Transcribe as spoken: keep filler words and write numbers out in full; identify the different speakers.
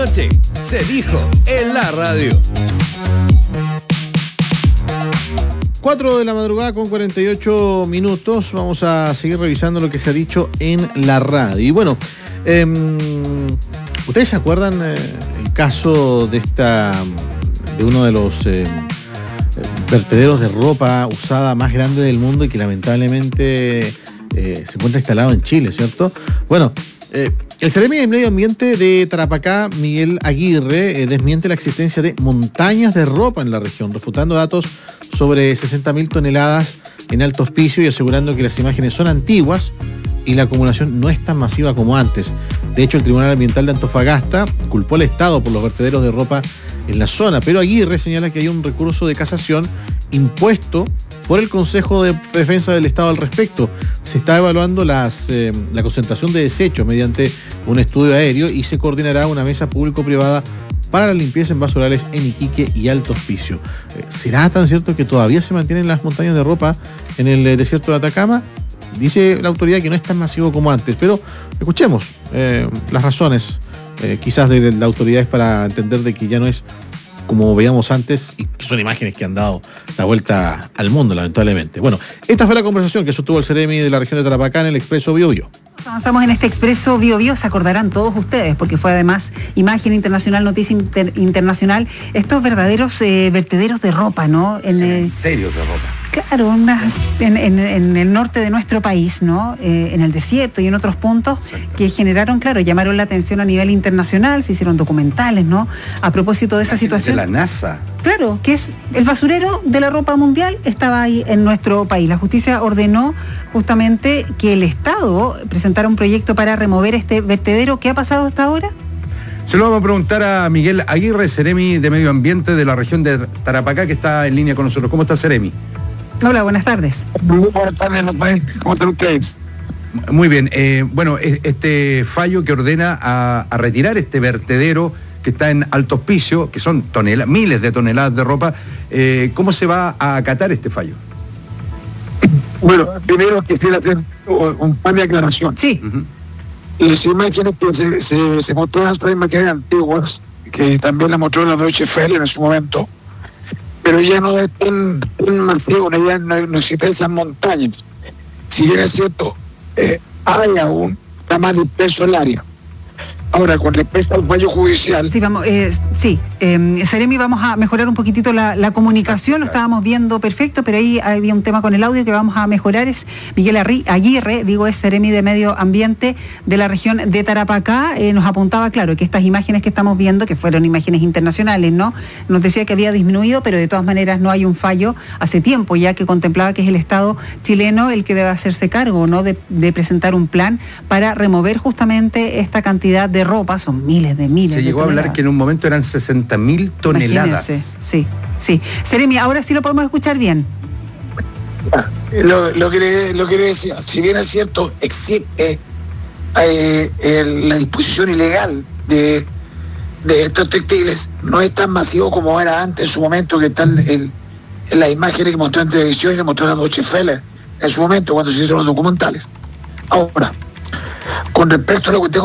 Speaker 1: Noche se dijo en la radio.
Speaker 2: cuatro de la madrugada con cuarenta y ocho minutos. Vamos a seguir revisando lo que se ha dicho en la radio. Y bueno, eh, ¿ustedes se acuerdan eh, el caso de esta de uno de los eh, vertederos de ropa usada más grande del mundo y que lamentablemente eh, se encuentra instalado en Chile, ¿cierto? Bueno, eh, el Seremi del Medio Ambiente de Tarapacá, Miguel Aguirre, eh, desmiente la existencia de montañas de ropa en la región, refutando datos sobre sesenta mil toneladas en Alto Hospicio y asegurando que las imágenes son antiguas y la acumulación no es tan masiva como antes. De hecho, el Tribunal Ambiental de Antofagasta culpó al Estado por los vertederos de ropa en la zona, pero Aguirre señala que hay un recurso de casación impuesto por el Consejo de Defensa del Estado al respecto. Se está evaluando las, eh, la concentración de desechos mediante un estudio aéreo y se coordinará una mesa público-privada para la limpieza en basurales en Iquique y Alto Hospicio. ¿Será tan cierto que todavía se mantienen las montañas de ropa en el desierto de Atacama? Dice la autoridad que no es tan masivo como antes, pero escuchemos eh, las razones eh, quizás de la autoridad es para entender de que ya no es como veíamos antes, y que son imágenes que han dado la vuelta al mundo, lamentablemente. Bueno, esta fue la conversación que sostuvo el Seremi de la región de Tarapacá en el Expreso Bio Bio.
Speaker 3: Avanzamos en este Expreso Bio Bio, se acordarán todos ustedes, porque fue además imagen internacional, noticia inter, internacional, estos verdaderos eh, vertederos de ropa, ¿no? En,
Speaker 4: Cementerios de ropa.
Speaker 3: Claro, una, en, en, en el norte de nuestro país, ¿no? Eh, en el desierto y en otros puntos. Exacto. Que generaron, claro, llamaron la atención a nivel internacional, se hicieron documentales, ¿no? A propósito de esa situación.
Speaker 4: De la NASA.
Speaker 3: Claro, que es el basurero de la ropa mundial, estaba ahí en nuestro país. La justicia ordenó justamente que el Estado presentara un proyecto para remover este vertedero. ¿Qué ha pasado hasta ahora?
Speaker 4: Se lo vamos a preguntar a Miguel Aguirre, Seremi de Medio Ambiente de la región de Tarapacá, que está en línea con nosotros. ¿Cómo está, Seremi?
Speaker 3: Hola, buenas tardes.
Speaker 5: Muy buenas tardes, ¿cómo están ustedes?
Speaker 4: Muy bien. Eh, bueno, este fallo que ordena a, a retirar este vertedero que está en Alto Hospicio, que son toneladas, miles de toneladas de ropa, eh, ¿cómo se va a acatar este fallo?
Speaker 5: Bueno, primero quisiera hacer un par de aclaraciones.
Speaker 3: Sí.
Speaker 5: Uh-huh. Las imágenes que se, se, se mostraron son imágenes antiguas, que también las mostró la Deutsche Welle en su momento, pero ya no es tan, tan masivo, ya no, no existen esas montañas. Si bien es cierto, eh, hay aún, está más disperso el área. Ahora, con respecto al fallo judicial...
Speaker 3: Sí, vamos, eh, sí. Eh, Seremi, vamos a mejorar un poquitito la, la comunicación, lo estábamos viendo perfecto, pero ahí había un tema con el audio que vamos a mejorar. Es Miguel Aguirre, digo, es Seremi de Medio Ambiente de la región de Tarapacá. Eh, nos apuntaba, claro, que estas imágenes que estamos viendo, que fueron imágenes internacionales, ¿no? Nos decía que había disminuido, pero de todas maneras no hay un fallo hace tiempo, ya que contemplaba que es el Estado chileno el que debe hacerse cargo, ¿no? De, de presentar un plan para remover justamente esta cantidad de ropa, son miles de miles.
Speaker 4: Se llegó
Speaker 3: de
Speaker 4: a hablar que en un momento eran sesenta mil toneladas.
Speaker 3: Imagínense. Sí, sí. Seremi, ahora sí lo podemos escuchar bien.
Speaker 5: Lo, lo, que, le, lo que le decía, si bien es cierto, existe eh, el, la disposición ilegal de, de estos textiles, no es tan masivo como era antes en su momento, que están en, en las imágenes que mostró en televisión y que mostró la Deutsche Welle en su momento, cuando se hicieron los documentales. Ahora, con respecto a lo que usted